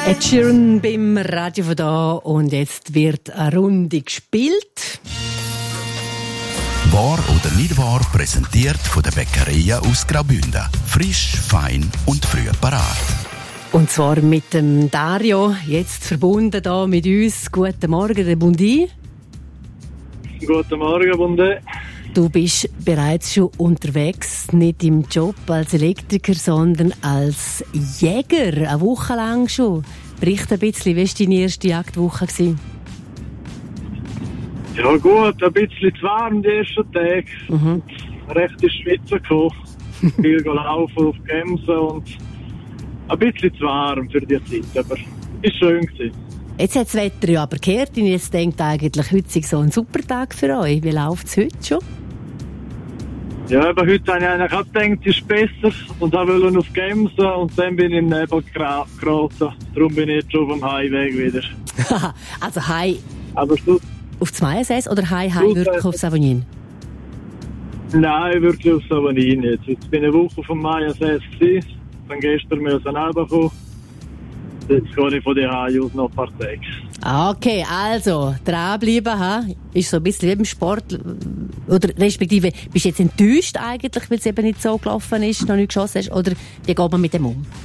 Ed Sheeran beim Radio von da und jetzt wird eine Runde gespielt. Wahr oder nicht wahr, präsentiert von der Bäckerei aus Graubünden. Frisch, fein und früh parat. Und zwar mit dem Dario, jetzt verbunden da mit uns. Guten Morgen, der Bundi. Guten Morgen, Bundi. Du bist bereits schon unterwegs, nicht im Job als Elektriker, sondern als Jäger, eine Woche lang schon. Bericht ein bisschen, wie war deine erste Jagdwoche? Ja gut, ein bisschen zu warm die ersten Tage. Recht ins Schwitzen gekommen. Viel gelaufen auf Gemsen und ein bisschen zu warm für die Zeit, aber ist schön gewesen. Jetzt hat das Wetter ja aber gekehrt und jetzt denkt eigentlich, heute sei so ein super Tag für euch. Wie läuft es heute schon? Ja, aber heute habe ich eigentlich auch gedacht, es ist besser und wollte auf Gemsen und dann bin ich im Nebel geraten. Darum bin ich jetzt schon auf dem Heimweg wieder. Also Heim Aber sonst, auf das Mayasäß oder Heim wirklich auf Savonin? nein, wirklich auf Savonin jetzt. Jetzt bin ich eine Woche auf dem Mayasäß gewesen. Dann gestern müssen wir kommen. Jetzt gehe ich von der Heim aus noch ein paar Tage. Okay, also, dranbleiben, ha? Ist so ein bisschen wie beim Sport. Oder respektive, bist du jetzt enttäuscht eigentlich, weil es eben nicht so gelaufen ist, noch nicht geschossen hast? Oder wie geht man mit dem um?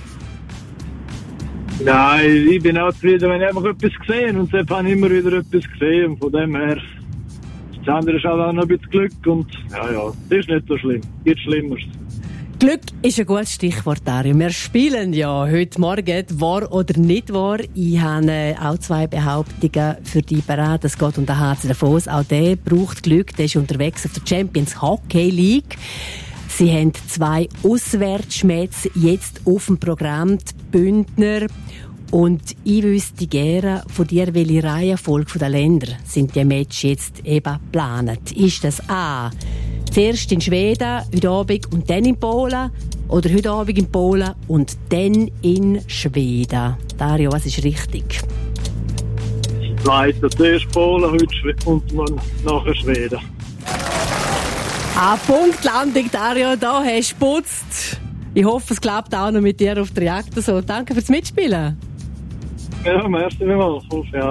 Nein, ich bin auch zufrieden, wenn ich einfach etwas gesehen und jetzt habe ich immer wieder etwas gesehen. Und von dem her, das andere ist auch noch ein bisschen Glück und ja, das ist nicht so schlimm. Gibt Schlimmeres. Glück ist ein gutes Stichwort, Dario. Wir spielen ja heute Morgen wahr oder nicht wahr. Ich habe auch 2 Behauptungen für dich bereit. Es geht um den HC Davos. Auch der braucht Glück. Der ist unterwegs auf der Champions Hockey League. Sie haben 2 Auswärtsmatches jetzt auf dem Programm, die Bündner. Und ich wüsste gerne von dir, welche Reihenfolge der Länder sind die Matches jetzt eben geplant. Ist das A, zuerst in Schweden, heute Abend und dann in Polen? Oder heute Abend in Polen und dann in Schweden? Dario, was ist richtig? Zweiter, zuerst Polen, heute und nachher Schweden. Punktlandung, Dario, da hast du geputzt. Ich hoffe, es klappt auch noch mit dir auf der Jagd. So, danke fürs Mitspielen. Ja, merci vielmals. Ja.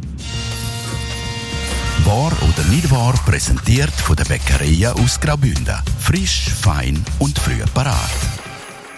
Wahr oder nicht wahr, präsentiert von der Bäckerei aus Graubünden. Frisch, fein und früh parat.